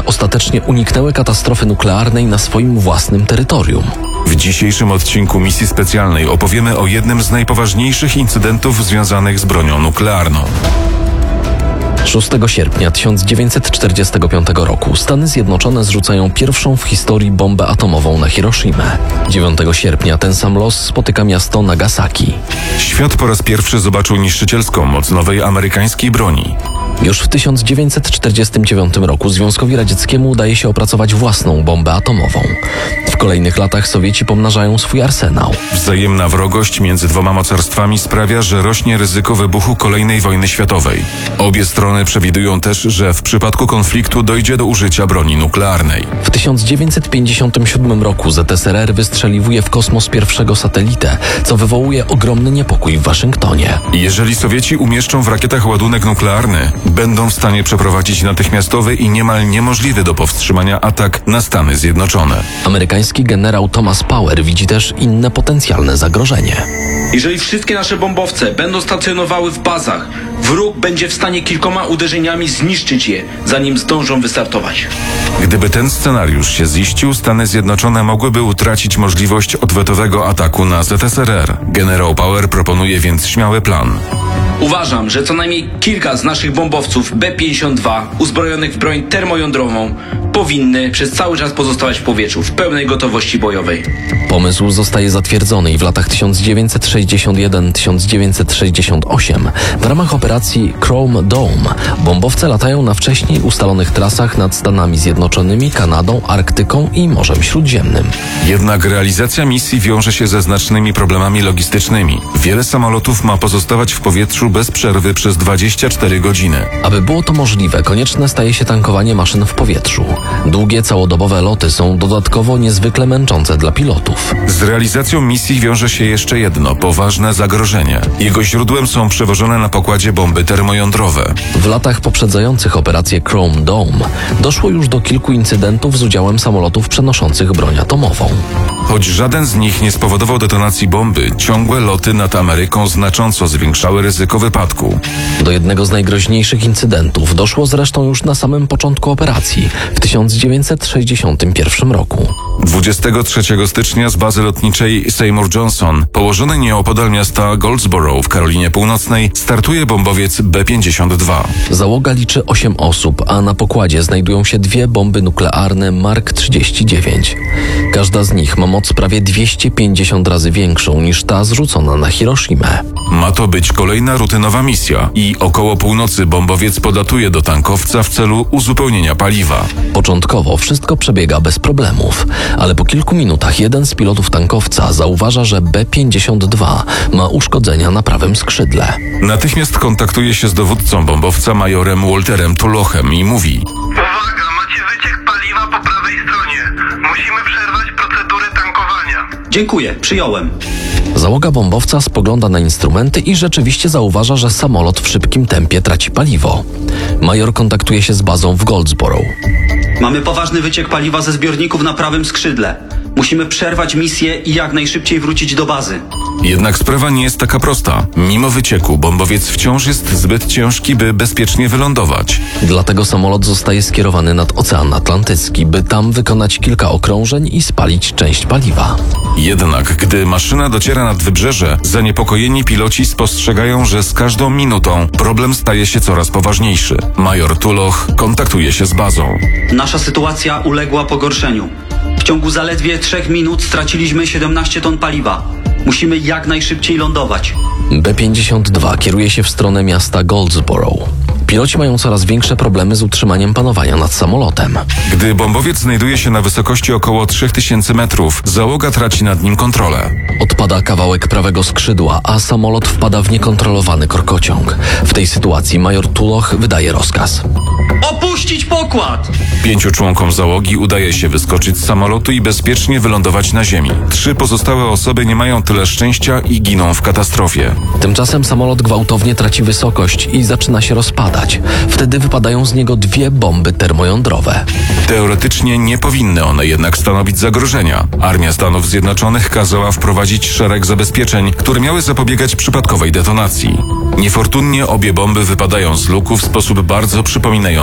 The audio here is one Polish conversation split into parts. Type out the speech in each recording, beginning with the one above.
ostatecznie uniknęły katastrofy nuklearnej na swoim własnym terytorium. W dzisiejszym odcinku misji specjalnej opowiemy o jednym z najpoważniejszych incydentów związanych z bronią nuklearną. 6 sierpnia 1945 roku Stany Zjednoczone zrzucają pierwszą w historii bombę atomową na Hiroshimę. 9 sierpnia ten sam los spotyka miasto Nagasaki. Świat po raz pierwszy zobaczył niszczycielską moc nowej amerykańskiej broni. Już w 1949 roku Związkowi Radzieckiemu udaje się opracować własną bombę atomową. W kolejnych latach Sowieci pomnażają swój arsenał. Wzajemna wrogość między dwoma mocarstwami sprawia, że rośnie ryzyko wybuchu kolejnej wojny światowej. Obie strony przewidują też, że w przypadku konfliktu dojdzie do użycia broni nuklearnej. W 1957 roku ZSRR wystrzeliwuje w kosmos pierwszego satelitę, co wywołuje ogromny niepokój w Waszyngtonie. Jeżeli Sowieci umieszczą w rakietach ładunek nuklearny, będą w stanie przeprowadzić natychmiastowy i niemal niemożliwy do powstrzymania atak na Stany Zjednoczone. Amerykański generał Thomas Power widzi też inne potencjalne zagrożenie. Jeżeli wszystkie nasze bombowce będą stacjonowały w bazach, wróg będzie w stanie kilkoma uderzeniami zniszczyć je, zanim zdążą wystartować. Gdyby ten scenariusz się ziścił, Stany Zjednoczone mogłyby utracić możliwość odwetowego ataku na ZSRR. Generał Power proponuje więc śmiały plan. Uważam, że co najmniej kilka z naszych bombowców B-52 uzbrojonych w broń termojądrową powinny przez cały czas pozostawać w powietrzu w pełnej gotowości bojowej. Pomysł zostaje zatwierdzony i w latach 1961-1968 w ramach operacji Chrome Dome bombowce latają na wcześniej ustalonych trasach nad Stanami Zjednoczonymi, Kanadą, Arktyką i Morzem Śródziemnym. Jednak realizacja misji wiąże się ze znacznymi problemami logistycznymi. Wiele samolotów ma pozostawać w powietrzu bez przerwy przez 24 godziny. Aby było to możliwe, konieczne staje się tankowanie maszyn w powietrzu. Długie, całodobowe loty są dodatkowo niezwykle męczące dla pilotów. Z realizacją misji wiąże się jeszcze jedno poważne zagrożenie. Jego źródłem są przewożone na pokładzie bomby termojądrowe. W latach poprzedzających operację Chrome Dome doszło już do kilku incydentów z udziałem samolotów przenoszących broń atomową. Choć żaden z nich nie spowodował detonacji bomby, ciągłe loty nad Ameryką znacząco zwiększały ryzyko wypadku. Do jednego z najgroźniejszych incydentów doszło zresztą już na samym początku operacji w 1961 roku. 23 stycznia z bazy lotniczej Seymour Johnson, położonej nieopodal miasta Goldsboro w Karolinie Północnej, startuje bombowiec B-52. Załoga liczy 8 osób, a na pokładzie znajdują się dwie bomby nuklearne Mark 39. Każda z nich ma moc prawie 250 razy większą niż ta zrzucona na Hiroshimę. Ma to być kolejna rutynowa misja i około północy bombowiec podlatuje do tankowca w celu uzupełnienia paliwa. Początkowo wszystko przebiega bez problemów, ale po kilku minutach jeden z pilotów tankowca zauważa, że B-52 ma uszkodzenia na prawym skrzydle. Natychmiast kontaktuje się z dowódcą bombowca majorem Walterem Tulochem i mówi: Uwaga, macie wyciek paliwa po prawej stronie. Musimy przerwać procedurę tankowania. Dziękuję, przyjąłem. Załoga bombowca spogląda na instrumenty i rzeczywiście zauważa, że samolot w szybkim tempie traci paliwo. Major kontaktuje się z bazą w Goldsboro. Mamy poważny wyciek paliwa ze zbiorników na prawym skrzydle. Musimy przerwać misję i jak najszybciej wrócić do bazy. Jednak sprawa nie jest taka prosta. Mimo wycieku bombowiec wciąż jest zbyt ciężki, by bezpiecznie wylądować. Dlatego samolot zostaje skierowany nad Ocean Atlantycki, by tam wykonać kilka okrążeń i spalić część paliwa. Jednak gdy maszyna dociera nad wybrzeże, zaniepokojeni piloci spostrzegają, że z każdą minutą problem staje się coraz poważniejszy. Major Tuloch kontaktuje się z bazą. Nasza sytuacja uległa pogorszeniu. W ciągu zaledwie 3 minut straciliśmy 17 ton paliwa. Musimy jak najszybciej lądować. B-52 kieruje się w stronę miasta Goldsboro. Piloci mają coraz większe problemy z utrzymaniem panowania nad samolotem. Gdy bombowiec znajduje się na wysokości około 3000 metrów, załoga traci nad nim kontrolę. Odpada kawałek prawego skrzydła, a samolot wpada w niekontrolowany korkociąg. W tej sytuacji major Tuloch wydaje rozkaz: Opuścić pokład! 5 członkom załogi udaje się wyskoczyć z samolotu i bezpiecznie wylądować na ziemi. 3 pozostałe osoby nie mają tyle szczęścia i giną w katastrofie. Tymczasem samolot gwałtownie traci wysokość i zaczyna się rozpadać. Wtedy wypadają z niego 2 bomby termojądrowe. Teoretycznie nie powinny one jednak stanowić zagrożenia. Armia Stanów Zjednoczonych kazała wprowadzić szereg zabezpieczeń, które miały zapobiegać przypadkowej detonacji. Niefortunnie obie bomby wypadają z luku w sposób bardzo przypominający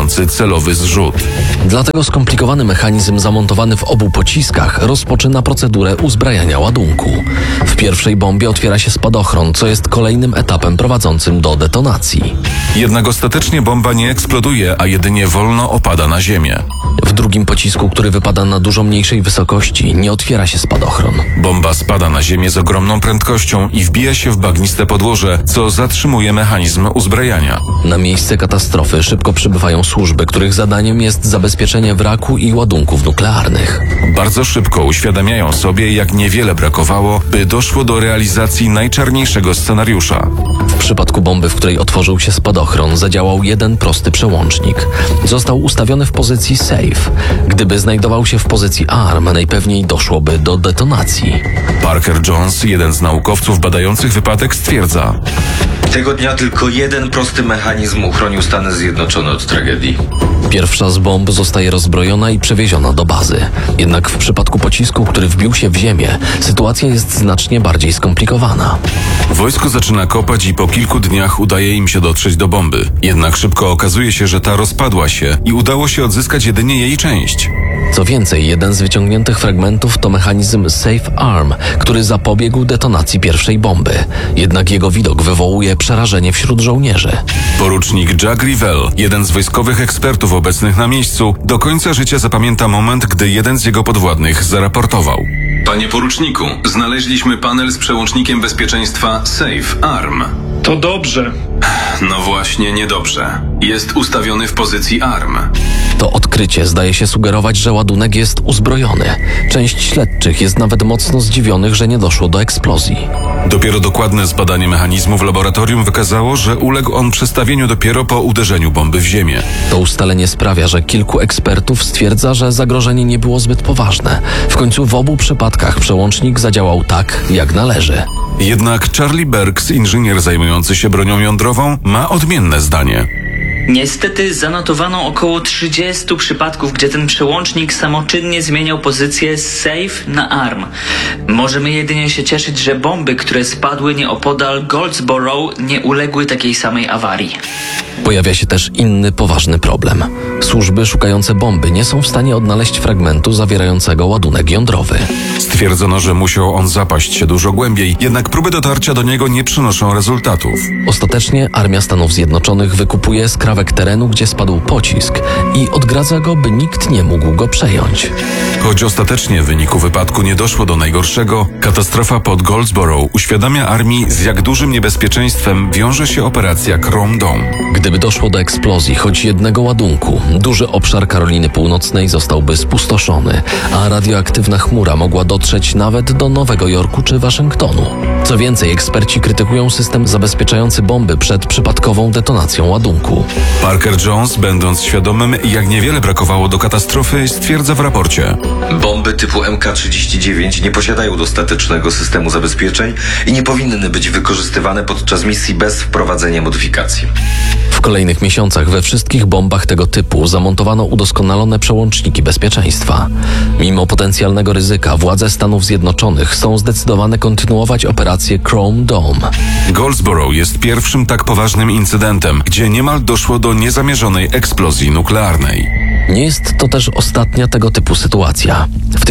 wykonujący celowy zrzut. Dlatego skomplikowany mechanizm zamontowany w obu pociskach rozpoczyna procedurę uzbrajania ładunku. W pierwszej bombie otwiera się spadochron, co jest kolejnym etapem prowadzącym do detonacji. Jednak ostatecznie bomba nie eksploduje, a jedynie wolno opada na ziemię. W drugim pocisku, który wypada na dużo mniejszej wysokości, nie otwiera się spadochron. Bomba spada na ziemię z ogromną prędkością i wbija się w bagniste podłoże, co zatrzymuje mechanizm uzbrajania. Na miejsce katastrofy szybko przybywają służby, których zadaniem jest zabezpieczenie wraku i ładunków nuklearnych. Bardzo szybko uświadamiają sobie, jak niewiele brakowało, by doszło do realizacji najczarniejszego scenariusza. W przypadku bomby, w której otworzył się spadochron, zadziałał jeden prosty przełącznik. Został ustawiony w pozycji safe. Gdyby znajdował się w pozycji arm, najpewniej doszłoby do detonacji. Parker Jones, jeden z naukowców badających wypadek, stwierdza: Tego dnia tylko jeden prosty mechanizm uchronił Stany Zjednoczone od tragedii. Pierwsza z bomb zostaje rozbrojona i przewieziona do bazy. Jednak w przypadku pocisku, który wbił się w ziemię, sytuacja jest znacznie bardziej skomplikowana. Wojsko zaczyna kopać i po kilku dniach udaje im się dotrzeć do bomby. Jednak szybko okazuje się, że ta rozpadła się i udało się odzyskać jedynie jej część. Co więcej, jeden z wyciągniętych fragmentów to mechanizm Safe Arm, który zapobiegł detonacji pierwszej bomby. Jednak jego widok wywołuje przerażenie wśród żołnierzy. Porucznik Jack Rivell, jeden z wojskowych ekspertów obecnych na miejscu, do końca życia zapamięta moment, gdy jeden z jego podwładnych zaraportował: Panie poruczniku, znaleźliśmy panel z przełącznikiem bezpieczeństwa Safe Arm. To dobrze. No właśnie, niedobrze. Jest ustawiony w pozycji ARM. To odkrycie zdaje się sugerować, że ładunek jest uzbrojony. Część śledczych jest nawet mocno zdziwionych, że nie doszło do eksplozji. Dopiero dokładne zbadanie mechanizmu w laboratorium wykazało, że uległ on przestawieniu dopiero po uderzeniu bomby w ziemię. To ustalenie sprawia, że kilku ekspertów stwierdza, że zagrożenie nie było zbyt poważne. W końcu w obu przypadkach przełącznik zadziałał tak, jak należy. Jednak Charlie Burks, inżynier zajmujący się bronią jądrową, ma odmienne zdanie. Niestety zanotowano około 30 przypadków, gdzie ten przełącznik samoczynnie zmieniał pozycję z safe na arm. Możemy jedynie się cieszyć, że bomby, które spadły nieopodal Goldsboro, nie uległy takiej samej awarii. Pojawia się też inny poważny problem. Służby szukające bomby nie są w stanie odnaleźć fragmentu zawierającego ładunek jądrowy. Stwierdzono, że musiał on zapaść się dużo głębiej, jednak próby dotarcia do niego nie przynoszą rezultatów. Ostatecznie Armia Stanów Zjednoczonych wykupuje skrawek terenu, gdzie spadł pocisk i odgradza go, by nikt nie mógł go przejąć. Choć ostatecznie w wyniku wypadku nie doszło do najgorszego, katastrofa pod Goldsboro uświadamia armii, z jak dużym niebezpieczeństwem wiąże się operacja Chrome Dome. Gdyby doszło do eksplozji choć jednego ładunku, duży obszar Karoliny Północnej zostałby spustoszony, a radioaktywna chmura mogła dotrzeć nawet do Nowego Jorku czy Waszyngtonu. Co więcej, eksperci krytykują system zabezpieczający bomby przed przypadkową detonacją ładunku. Parker Jones, będąc świadomym, jak niewiele brakowało do katastrofy, stwierdza w raporcie: Bomby typu MK-39 nie posiadają dostatecznego systemu zabezpieczeń i nie powinny być wykorzystywane podczas misji bez wprowadzenia modyfikacji. W kolejnych miesiącach we wszystkich bombach tego typu zamontowano udoskonalone przełączniki bezpieczeństwa. Mimo potencjalnego ryzyka władze Stanów Zjednoczonych są zdecydowane kontynuować operację Chrome Dome. Goldsboro jest pierwszym tak poważnym incydentem, gdzie niemal doszło do niezamierzonej eksplozji nuklearnej. Nie jest to też ostatnia tego typu sytuacja. W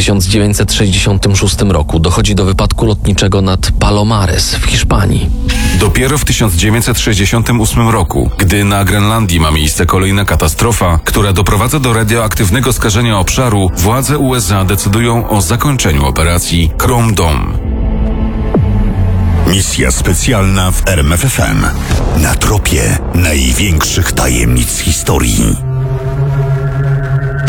1966 roku dochodzi do wypadku lotniczego nad Palomares w Hiszpanii. Dopiero w 1968 roku, gdy na Grenlandii ma miejsce kolejna katastrofa, która doprowadza do radioaktywnego skażenia obszaru, władze USA decydują o zakończeniu operacji Chrome Dome. Misja specjalna w RMFFM. Na tropie największych tajemnic historii.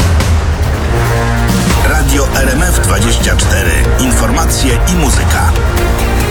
Radio RMF24. Informacje i muzyka.